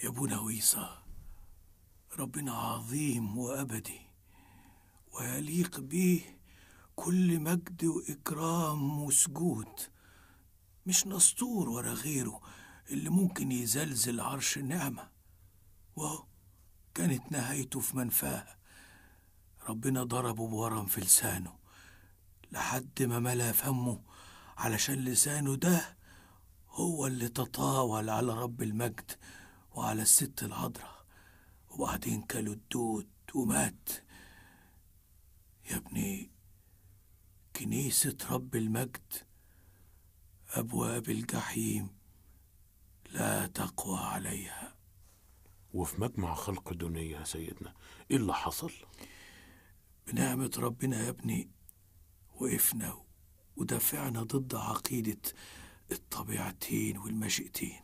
يا ابونا ويصة، ربنا عظيم وأبدي، ويليق به كل مجد وإكرام وسجود. مش نسطور ولا غيره اللي ممكن يزلزل عرش النعمة، وهو كانت نهايته في منفاه. ربنا ضربه بورم في لسانه لحد ما ملا فمه، علشان لسانه ده هو اللي تطاول على رب المجد وعلى الست العذراء، وبعدين كلوا الدود ومات. يا ابني، كنيسة رب المجد أبواب الجحيم لا تقوى عليها. وفي مجمع خلق دنيا يا سيدنا ايه اللي حصل؟ بنعمة ربنا يا ابني وقفنا ودافعنا ضد عقيدة الطبيعتين والمشيئتين.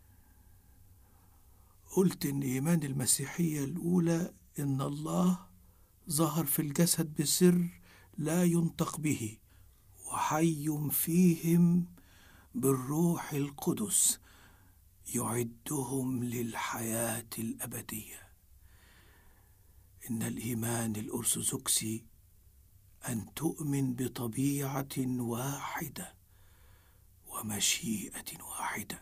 قلت إن إيمان المسيحية الأولى إن الله ظهر في الجسد بسر لا ينطق به، وحي فيهم بالروح القدس يعدهم للحياة الأبدية. إن الإيمان الأرثوذكسي أن تؤمن بطبيعة واحدة ومشيئة واحدة،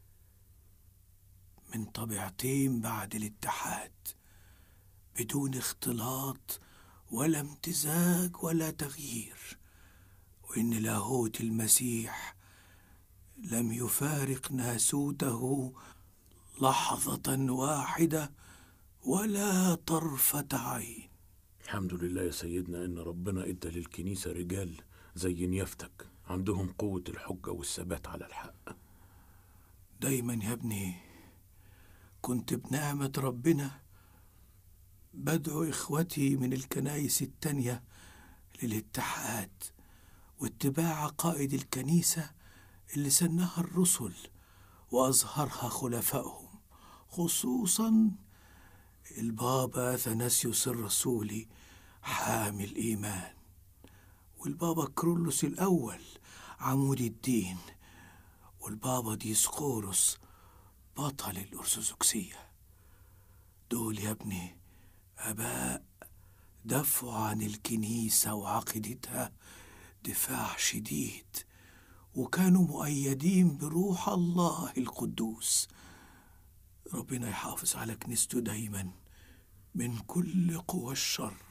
من طبيعتين بعد الاتحاد، بدون اختلاط ولا امتزاج ولا تغيير. وإن لاهوت المسيح لم يفارق ناسوته لحظة واحدة ولا طرفة عين. الحمد لله يا سيدنا ان ربنا ادى للكنيسة رجال زي نيافتك عندهم قوة الحجة والثبات على الحق. دايما يا ابني كنت بنعمة ربنا بدعو إخوتي من الكنائس التانية للاتحاد واتباع عقائد الكنيسة اللي سنها الرسل وأظهرها خلفائهم، خصوصا البابا أثناسيوس الرسولي حامي الإيمان، والبابا كرولوس الأول عمود الدين، والبابا ديسقورس بطل الأرثوذكسية. دول يا ابني آباء دافعوا عن الكنيسة وعقيدتها دفاع شديد، وكانوا مؤيدين بروح الله القدوس. ربنا يحافظ على كنيسته دايما من كل قوى الشر.